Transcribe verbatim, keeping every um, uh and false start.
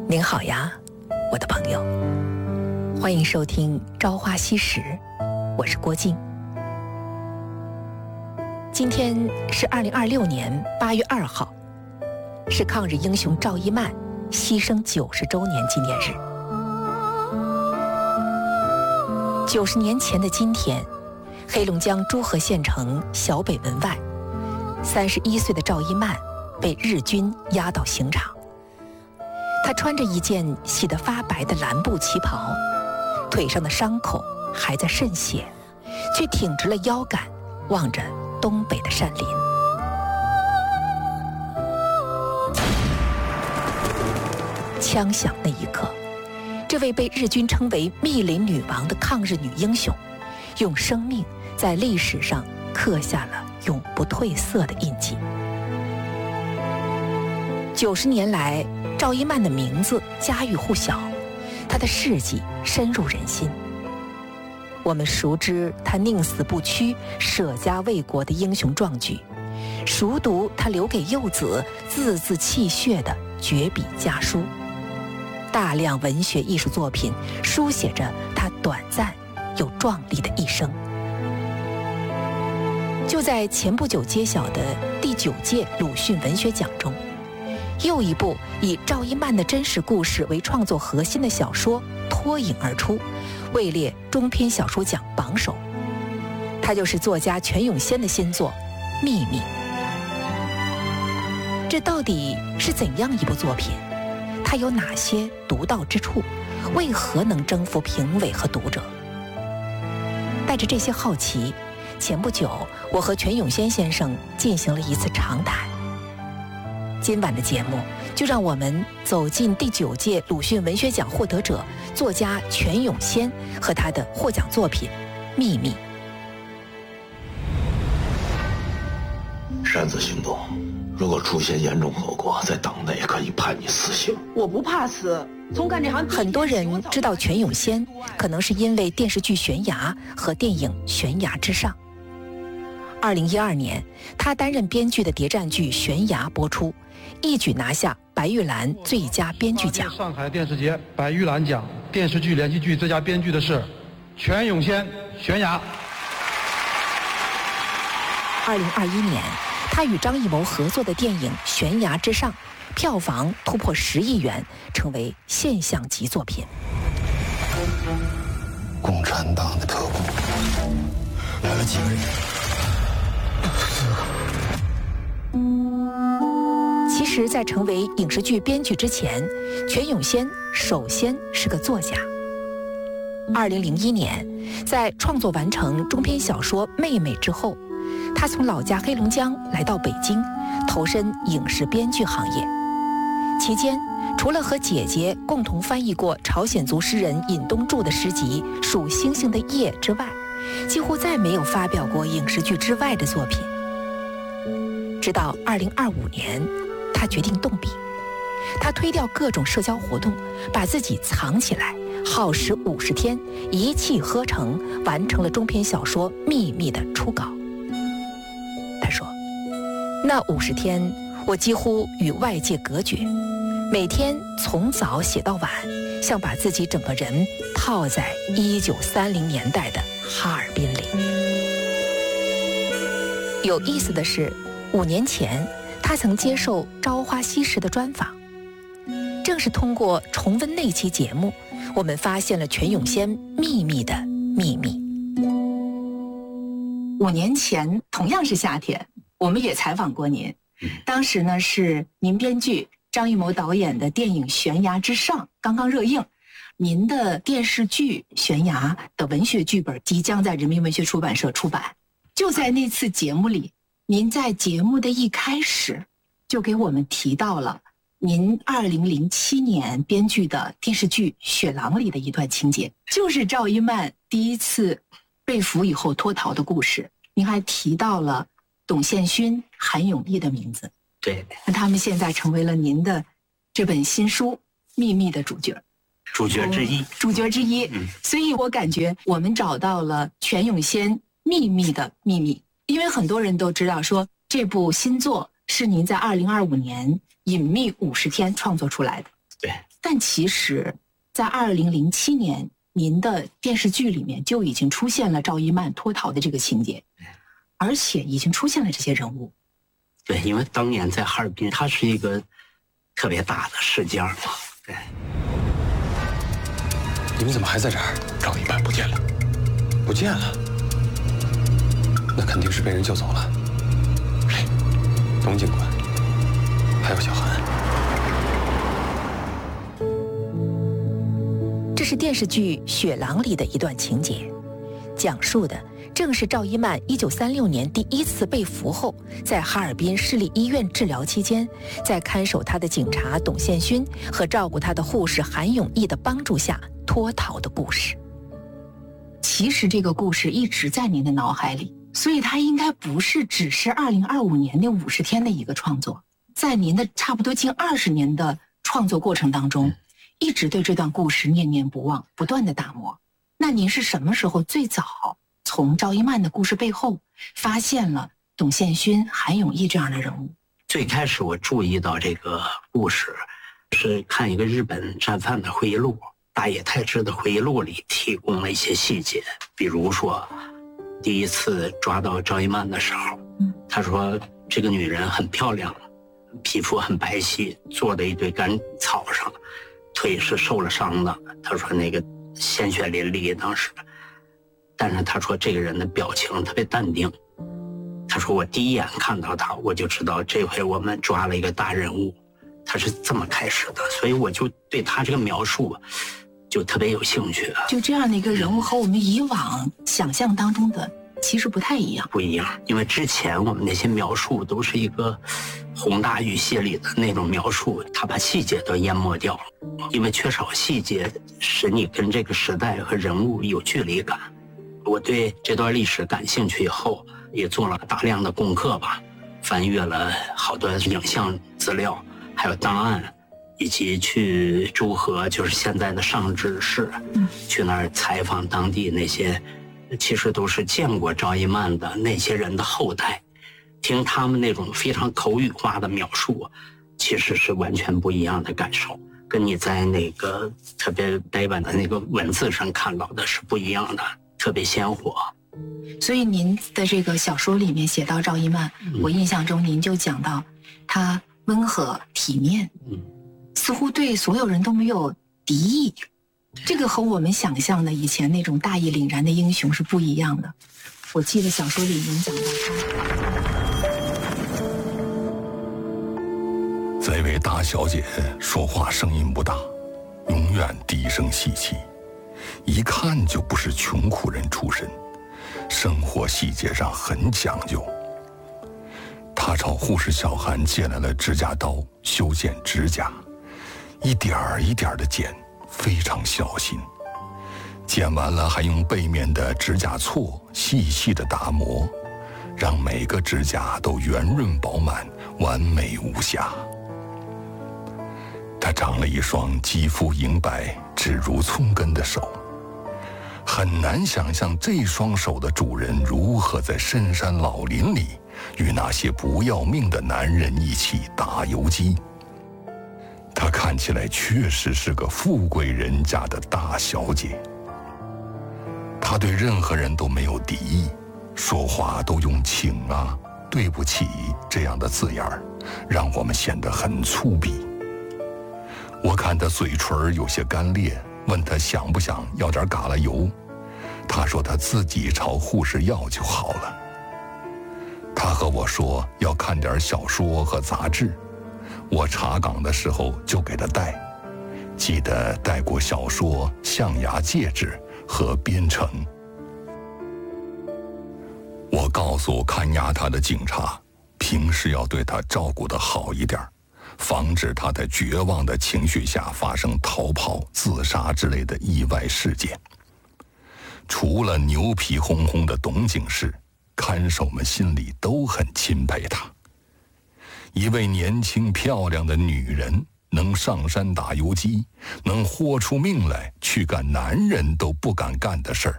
您好呀，我的朋友，欢迎收听《朝花夕拾》，我是郭靖。今天是二零二六年八月二号，是抗日英雄赵一曼牺牲九十周年纪念日。九十年前的今天，黑龙江诸河县城小北门外，三十一岁的赵一曼被日军押到刑场。她穿着一件洗得发白的蓝布旗袍，腿上的伤口还在渗血，却挺直了腰杆，望着东北的山林。枪响那一刻，这位被日军称为密林女王的抗日女英雄，用生命在历史上刻下了永不褪色的印记。九十年来，赵一曼的名字家喻户晓，她的事迹深入人心。我们熟知她宁死不屈、舍家为国的英雄壮举，熟读她留给幼子字字泣血的绝笔家书。大量文学艺术作品书写着她短暂又壮丽的一生。就在前不久揭晓的第九届鲁迅文学奖中，又一部以赵一曼的真实故事为创作核心的小说脱颖而出，位列中篇小说奖榜首。它就是作家全永先的新作《秘密》。这到底是怎样一部作品？它有哪些独到之处？为何能征服评委和读者？带着这些好奇，前不久我和全永先先生进行了一次长谈。今晚的节目就让我们走进第九届鲁迅文学奖获得者作家全永先和他的获奖作品《秘密》。 擅自行动，如果出现严重后果，在党内可以判你死刑。 我不怕死，从干这行很多人知道全永先，可能是因为电视剧《悬崖》和电影《悬崖之上》。二零一二年，他担任编剧的谍战剧《悬崖》播出，一举拿下白玉兰最佳编剧奖。 上海电视节白玉兰奖电视剧连续剧最佳编剧的是全永先，《悬崖》。 二零二一年，他与张艺谋合作的电影《悬崖之上》票房突破十亿元，成为现象级作品。 共产党的特工来了几个人？ 其实在成为影视剧编剧之前，全永先首先是个作家。二零零一年，在创作完成中篇小说《妹妹》之后，他从老家黑龙江来到北京，投身影视编剧行业。期间，除了和姐姐共同翻译过朝鲜族诗人尹东柱的诗集《数星星的夜》之外，几乎再没有发表过影视剧之外的作品。直到二零二五年，他决定动笔。他推掉各种社交活动，把自己藏起来，耗时五十天，一气呵成，完成了中篇小说《秘密》的初稿。他说：“那五十天，我几乎与外界隔绝，每天从早写到晚，像把自己整个人套在一九三零年代的哈尔滨里。”有意思的是，五年前，他曾接受《朝花夕拾》的专访。正是通过重温那期节目，我们发现了全永先秘密的秘密。 五年前，同样是夏天，我们也采访过您。当时呢，是您编剧张艺谋导演的电影《悬崖之上》刚刚热映，您的电视剧《悬崖》的文学剧本即将在人民文学出版社出版。就在那次节目里，您在节目的一开始就给我们提到了您二零零七年编剧的电视剧《雪狼》里的一段情节，就是赵一曼第一次被俘以后脱逃的故事。您还提到了董宪勋、韩永利的名字， 对， 那他们现在成为了您的这本新书《秘密》的主角， 主角之一， 主角之一。嗯，所以我感觉我们找到了全永先秘密的秘密，因为很多人都知道说这部新作是您在二零二五年隐秘五十天创作出来的。 对， 但其实在二零零七年您的电视剧里面就已经出现了赵一曼脱逃的这个情节，而且已经出现了这些人物。 对，因为当年在哈尔滨，它是一个特别大的事件嘛。对。 你们怎么还在这儿？赵一曼不见了，不见了，那肯定是被人救走了。谁？董警官，还有小韩。 这是电视剧《雪狼》里的一段情节，讲述的正是赵一曼一九三六年第一次被俘后，在哈尔滨市立医院治疗期间，在看守他的警察董宪勋和照顾他的护士韩永义的帮助下脱逃的故事。 其实这个故事一直在您的脑海里，所以它应该不是只是二零二五年那五十天的一个创作，在您的差不多近二十年的创作过程当中，一直对这段故事念念不忘，不断的打磨。那您是什么时候最早从赵一曼的故事背后发现了董宪勋、韩永义这样的人物？ 最开始我注意到这个故事，是看一个日本战犯的回忆录，大野太志的回忆录里提供了一些细节，比如说第一次抓到赵一曼的时候，他说这个女人很漂亮，皮肤很白皙，坐在一堆干草上，腿是受了伤的，他说那个鲜血淋漓当时，但是他说这个人的表情特别淡定，他说我第一眼看到他我就知道这回我们抓了一个大人物，他是这么开始的，所以我就对他这个描述就特别有兴趣。 就这样的一个人物和我们以往想象当中的其实不太一样。 不一样，因为之前我们那些描述都是一个宏大语系里的那种描述，他把细节都淹没掉了，因为缺少细节使你跟这个时代和人物有距离感。我对这段历史感兴趣以后，也做了大量的功课吧，翻阅了好多影像资料，还有档案，以及去朱河，就是现在的上志市，嗯，去那儿采访当地那些其实都是见过赵一曼的那些人的后代，听他们那种非常口语化的描述，其实是完全不一样的感受，跟你在那个特别呆板的那个文字上看到的是不一样的，特别鲜活。 所以您的这个小说里面写到赵一曼，嗯，我印象中您就讲到她温和体面，嗯，似乎对所有人都没有敌意，这个和我们想象的以前那种大义凛然的英雄是不一样的。我记得小说里您讲到他，这位大小姐说话声音不大，永远低声细气，一看就不是穷苦人出身，生活细节上很讲究。她找护士小韩借来了指甲刀，修剪指甲，一点儿一点儿的剪，非常小心。剪完了还用背面的指甲锉细细的打磨，让每个指甲都圆润饱满，完美无瑕。她长了一双肌肤莹白、指如葱根的手，很难想象这双手的主人如何在深山老林里与那些不要命的男人一起打游击。她看起来确实是个富贵人家的大小姐。她对任何人都没有敌意，说话都用请啊、对不起这样的字眼儿，让我们显得很粗鄙。我看她嘴唇有些干裂，问她想不想要点嘎啦油，她说她自己朝护士要就好了。她和我说要看点小说和杂志，我查岗的时候就给她带，记得带过小说《象牙戒指》和《边城》。我告诉看押她的警察，平时要对她照顾得好一点，防止她在绝望的情绪下发生逃跑、自杀之类的意外事件。除了牛皮哄哄的董警士，看守们心里都很钦佩她。一位年轻漂亮的女人，能上山打游击，能豁出命来去干男人都不敢干的事儿，